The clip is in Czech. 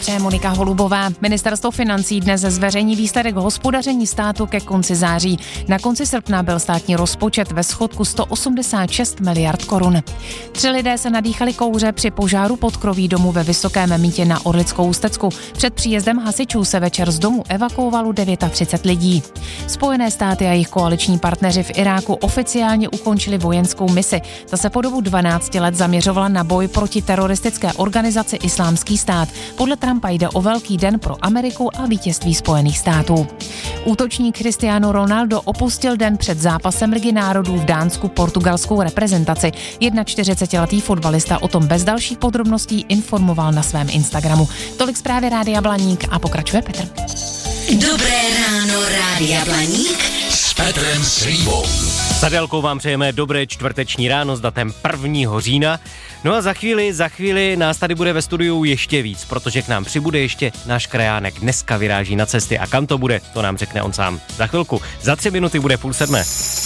Přeje Monika Holubová. Ministerstvo financí dnes zveřejní výsledek hospodaření státu ke konci září. Na konci srpna byl státní rozpočet ve schodku 186 miliard korun. 3 lidé se nadýchali kouře při požáru podkroví domu ve Vysokém Mýtě na Orlickou Ústecku. Před příjezdem hasičů se večer z domu evakuovalo 39 lidí. Spojené státy a jejich koaliční partneři v Iráku oficiálně ukončili vojenskou misi. Ta se po dobu 12 let zaměřovala na boj proti teroristické organizaci Islámský stát. Podle Trumpa jde o velký den pro Ameriku a vítězství Spojených států. Útočník Cristiano Ronaldo opustil den před zápasem Ligy národů v Dánsku portugalskou reprezentaci. 41letý fotbalista o tom bez dalších podrobností informoval na svém Instagramu. Tolik zprávy Rádia Blaník a pokračuje Petr. Dobré ráno, Rádia Blaník s Petrem Slívou. S Adelkou vám přejeme dobré čtvrteční ráno s datem 1. října. No a za chvíli nás tady bude ve studiu ještě víc, protože k nám přibude ještě náš krajánek. Dneska vyráží na cesty a kam to bude, to nám řekne on sám. Za chvilku, za 3 minuty bude 6:30.